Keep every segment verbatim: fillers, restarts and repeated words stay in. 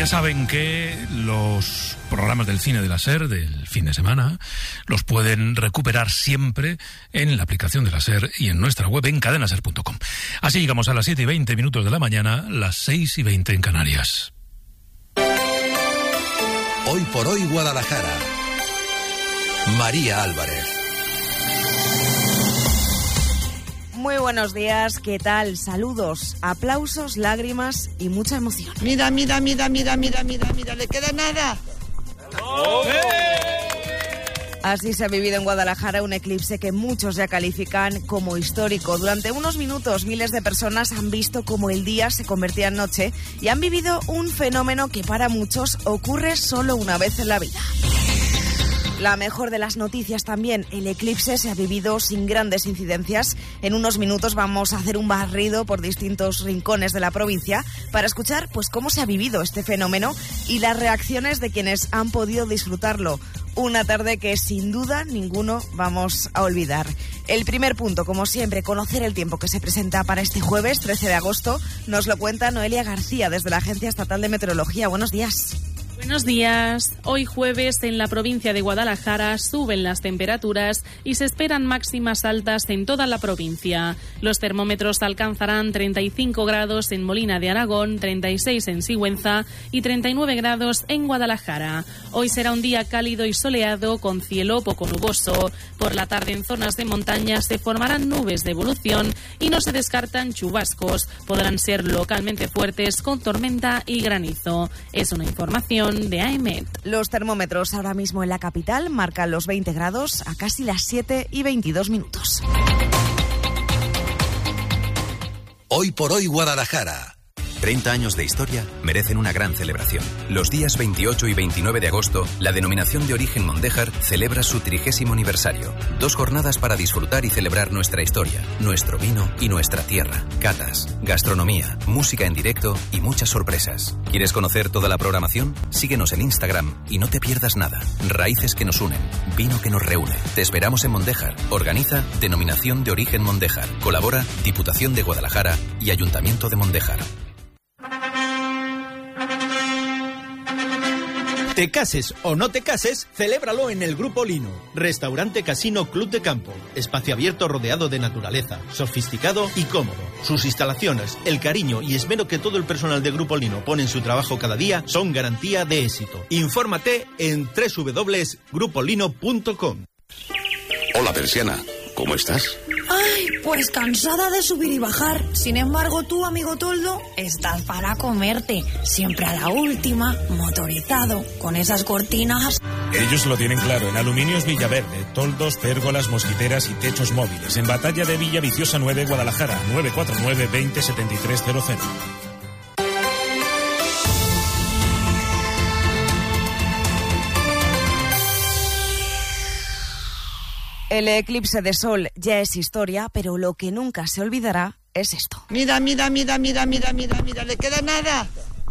Ya saben que los programas del cine de la SER del fin de semana los pueden recuperar siempre en la aplicación de la SER y en nuestra web en cadena ser punto com. Así llegamos a las siete y veinte minutos de la mañana, las seis y veinte en Canarias. Hoy por hoy Guadalajara. María Álvarez. Muy buenos días, ¿qué tal? Saludos, aplausos, lágrimas y mucha emoción. Mira, mira, mira, mira, mira, mira, mira, ¿le queda nada? Así se ha vivido en Guadalajara un eclipse que muchos ya califican como histórico. Durante unos minutos, miles de personas han visto cómo el día se convertía en noche y han vivido un fenómeno que para muchos ocurre solo una vez en la vida. La mejor de las noticias también, el eclipse se ha vivido sin grandes incidencias. En unos minutos vamos a hacer un barrido por distintos rincones de la provincia para escuchar pues cómo se ha vivido este fenómeno y las reacciones de quienes han podido disfrutarlo. Una tarde que sin duda ninguno vamos a olvidar. El primer punto, como siempre, conocer el tiempo que se presenta para este jueves trece de agosto. Nos lo cuenta Noelia García desde la Agencia Estatal de Meteorología. Buenos días. Buenos días. Hoy jueves en la provincia de Guadalajara suben las temperaturas y se esperan máximas altas en toda la provincia. Los termómetros alcanzarán treinta y cinco grados en Molina de Aragón, treinta y seis en Sigüenza y treinta y nueve grados en Guadalajara. Hoy será un día cálido y soleado con cielo poco nuboso. Por la tarde en zonas de montaña se formarán nubes de evolución y no se descartan chubascos. Podrán ser localmente fuertes con tormenta y granizo. Es una información de A E M E T. Los termómetros ahora mismo en la capital marcan los veinte grados a casi las siete y veintidós minutos. Hoy por hoy Guadalajara. treinta años de historia merecen una gran celebración. Los días veintiocho y veintinueve de agosto, la denominación de origen Mondéjar celebra su trigésimo aniversario. Dos jornadas para disfrutar y celebrar nuestra historia, nuestro vino y nuestra tierra. Catas, gastronomía, música en directo y muchas sorpresas. ¿Quieres conocer toda la programación? Síguenos en Instagram y no te pierdas nada. Raíces que nos unen, vino que nos reúne. Te esperamos en Mondéjar. Organiza Denominación de Origen Mondéjar. Colabora Diputación de Guadalajara y Ayuntamiento de Mondéjar. Te cases o no te cases, celébralo en el Grupo Lino. Restaurante Casino Club de Campo. Espacio abierto rodeado de naturaleza, sofisticado y cómodo. Sus instalaciones, el cariño y esmero que todo el personal de Grupo Lino pone en su trabajo cada día son garantía de éxito. Infórmate en doble u doble u doble u punto grupo lino punto com. Hola, Persiana. ¿Cómo estás? Ay, pues cansada de subir y bajar. Sin embargo, tú, amigo Toldo, estás para comerte. Siempre a la última, motorizado, con esas cortinas. Ellos lo tienen claro. En Aluminios Villaverde, toldos, pérgolas, mosquiteras y techos móviles. En Batalla de Villa Viciosa nueve, Guadalajara, nueve cuatro nueve, veinte, setenta y tres cero cero. El eclipse de sol ya es historia, pero lo que nunca se olvidará es esto. Mira, mira, mira, mira, mira, mira, mira, ¿le queda nada?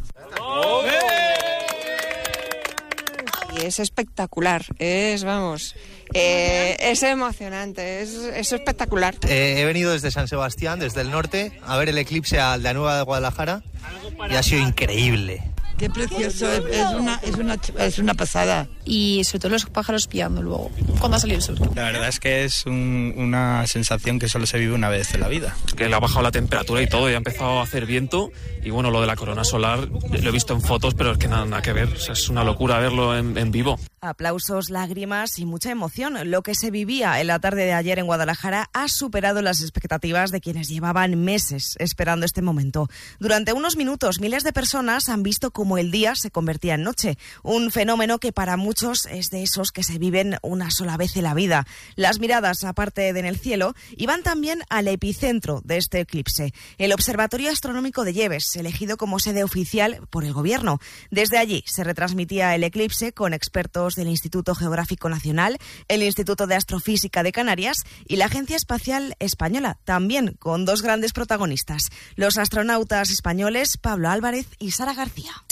Y es espectacular, es, vamos, eh, es emocionante, es, es espectacular. Eh, he venido desde San Sebastián, desde el norte, a ver el eclipse a Aldeanueva de Guadalajara y ha sido increíble. Qué precioso, es, es, una, es, una, es una pasada. Y sobre todo los pájaros pillando luego, cuando ha salido el sol. La verdad es que es un, una sensación que solo se vive una vez en la vida. Que le ha bajado la temperatura y todo, y ha empezado a hacer viento. Y bueno, lo de la corona solar lo he visto en fotos, pero es que nada, nada que ver. O sea, es una locura verlo en, en vivo. Aplausos, lágrimas y mucha emoción. Lo que se vivía en la tarde de ayer en Guadalajara ha superado las expectativas de quienes llevaban meses esperando este momento. Durante unos minutos, miles de personas han visto cómo el día se convertía en noche. Un fenómeno que para muchos es de esos que se viven una sola vez en la vida. Las miradas, aparte de en el cielo, iban también al epicentro de este eclipse, el Observatorio Astronómico de Lleves, elegido como sede oficial por el gobierno. Desde allí se retransmitía el eclipse con expertos del Instituto Geográfico Nacional, el Instituto de Astrofísica de Canarias y la Agencia Espacial Española, también con dos grandes protagonistas, los astronautas españoles Pablo Álvarez y Sara García. Sí,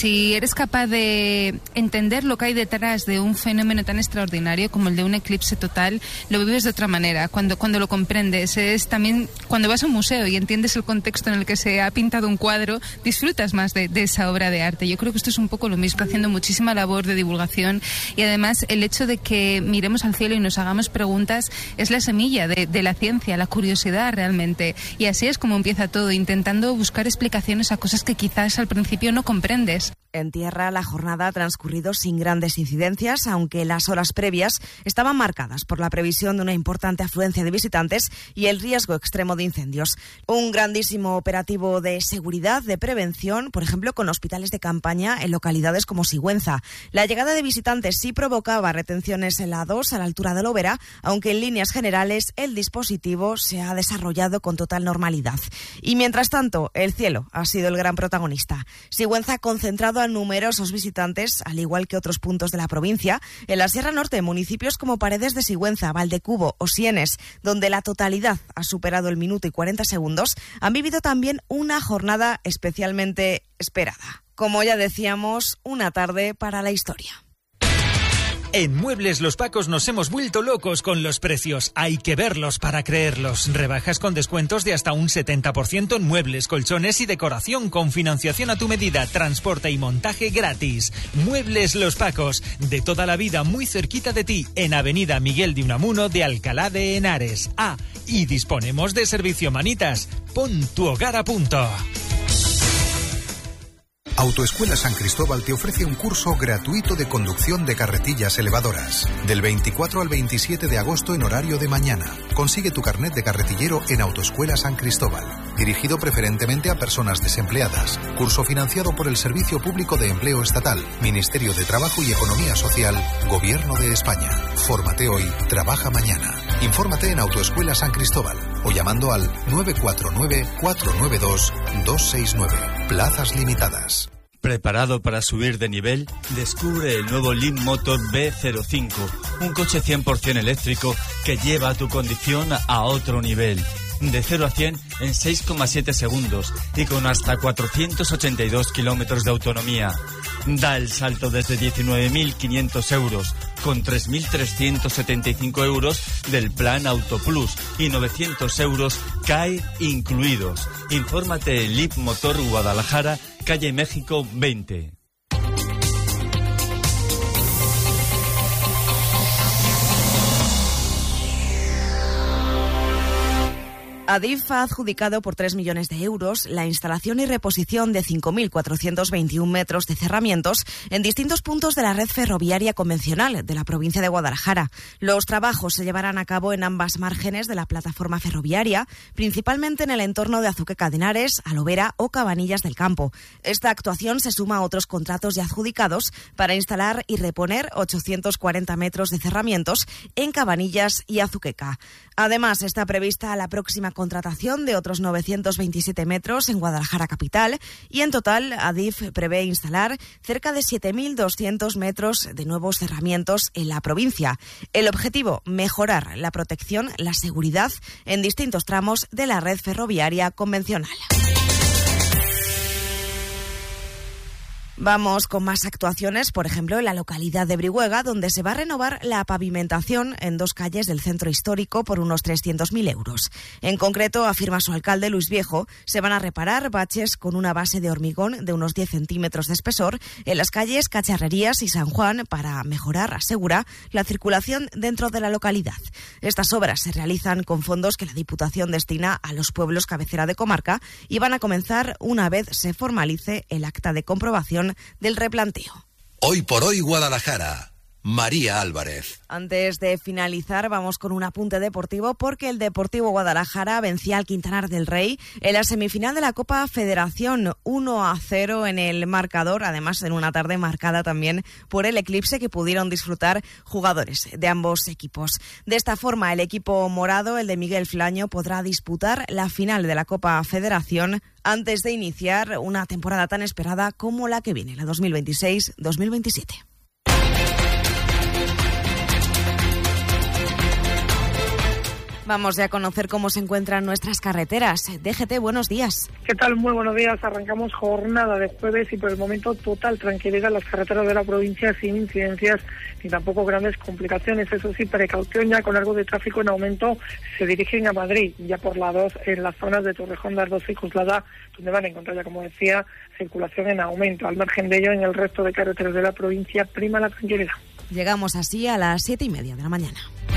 si eres capaz de entender lo que hay detrás de un fenómeno tan extraordinario como el de un eclipse total, lo vives de otra manera. Cuando, cuando lo comprendes, es también cuando vas a un museo y entiendes el contexto en el que se ha pintado un cuadro, disfrutas más de, de esa obra de arte. Yo creo que esto es un poco lo mismo, haciendo muchísima labor de divulgación, y además el hecho de que miremos al cielo y nos hagamos preguntas es la semilla de, de la ciencia, la curiosidad realmente. Y así es como empieza todo, intentando buscar explicaciones a cosas que quizás al principio no comprendes. En tierra, la jornada ha transcurrido sin grandes incidencias, aunque las horas previas estaban marcadas por la previsión de una importante afluencia de visitantes y el riesgo extremo de incendios. Un grandísimo operativo de seguridad, de prevención, por ejemplo, con hospitales de campaña en localidades como Sigüenza. La llegada de visitantes sí provocaba retenciones en la A dos a la altura de Lobera, aunque en líneas generales el dispositivo se ha desarrollado con total normalidad. Y mientras tanto, el cielo ha sido el gran protagonista. Sigüenza ha concentrado a numerosos visitantes, al igual que otros puntos de la provincia. En la Sierra Norte, municipios como Paredes de Sigüenza, Valdecubo o Sienes, donde la totalidad ha superado el minuto y cuarenta segundos, han vivido también una jornada especialmente esperada. Como ya decíamos, una tarde para la historia. En Muebles Los Pacos nos hemos vuelto locos con los precios. Hay que verlos para creerlos. Rebajas con descuentos de hasta un setenta por ciento en muebles, colchones y decoración, con financiación a tu medida, transporte y montaje gratis. Muebles Los Pacos, de toda la vida, muy cerquita de ti, en Avenida Miguel de Unamuno de Alcalá de Henares. Ah, y disponemos de servicio manitas. Pon tu hogar a punto. Autoescuela San Cristóbal te ofrece un curso gratuito de conducción de carretillas elevadoras. Del veinticuatro al veintisiete de agosto en horario de mañana. Consigue tu carnet de carretillero en Autoescuela San Cristóbal. Dirigido preferentemente a personas desempleadas. Curso financiado por el Servicio Público de Empleo Estatal, Ministerio de Trabajo y Economía Social, Gobierno de España. Fórmate hoy, trabaja mañana. Infórmate en Autoescuela San Cristóbal o llamando al nueve cuatro nueve, cuatro nueve dos, dos seis nueve. Plazas limitadas. ¿Preparado para subir de nivel? Descubre el nuevo Leap Motor B cero cinco, un coche cien por ciento eléctrico que lleva tu condición a otro nivel. De cero a cien en seis coma siete segundos y con hasta cuatrocientos ochenta y dos kilómetros de autonomía. Da el salto desde diecinueve mil quinientos euros, con tres mil trescientos setenta y cinco euros del plan Auto Plus y novecientos euros C A E incluidos. Infórmate en Leap Motor Guadalajara, calle México veinte. Adif ha adjudicado por tres millones de euros la instalación y reposición de cinco mil cuatrocientos veintiún metros de cerramientos en distintos puntos de la red ferroviaria convencional de la provincia de Guadalajara. Los trabajos se llevarán a cabo en ambas márgenes de la plataforma ferroviaria, principalmente en el entorno de Azuqueca de Henares, Alovera o Cabanillas del Campo. Esta actuación se suma a otros contratos ya adjudicados para instalar y reponer ochocientos cuarenta metros de cerramientos en Cabanillas y Azuqueca. Además, está prevista la próxima contratación de otros novecientos veintisiete metros en Guadalajara capital y en total Adif prevé instalar cerca de siete mil doscientos metros de nuevos cerramientos en la provincia. El objetivo, mejorar la protección, la seguridad en distintos tramos de la red ferroviaria convencional. Vamos con más actuaciones, por ejemplo, en la localidad de Brihuega, donde se va a renovar la pavimentación en dos calles del centro histórico por unos trescientos mil euros. En concreto, afirma su alcalde Luis Viejo, se van a reparar baches con una base de hormigón de unos diez centímetros de espesor en las calles Cacharrerías y San Juan para mejorar, asegura, la circulación dentro de la localidad. Estas obras se realizan con fondos que la Diputación destina a los pueblos cabecera de comarca y van a comenzar una vez se formalice el acta de comprobación del replanteo. Hoy por hoy Guadalajara. María Álvarez. Antes de finalizar, vamos con un apunte deportivo porque el Deportivo Guadalajara vencía al Quintanar del Rey en la semifinal de la Copa Federación, uno a cero en el marcador, además en una tarde marcada también por el eclipse que pudieron disfrutar jugadores de ambos equipos. De esta forma, el equipo morado, el de Miguel Flaño, podrá disputar la final de la Copa Federación antes de iniciar una temporada tan esperada como la que viene, la dos mil veintiséis dos mil veintisiete. Vamos ya a conocer cómo se encuentran nuestras carreteras. D G T, buenos días. ¿Qué tal? Muy buenos días. Arrancamos jornada de jueves y por el momento total tranquilidad en las carreteras de la provincia, sin incidencias ni tampoco grandes complicaciones. Eso sí, precaución ya con algo de tráfico en aumento. Se dirigen a Madrid, ya por la dos, en las zonas de Torrejón de Ardoz y Coslada, donde van a encontrar ya, como decía, circulación en aumento. Al margen de ello, en el resto de carreteras de la provincia prima la tranquilidad. Llegamos así a las siete y media de la mañana.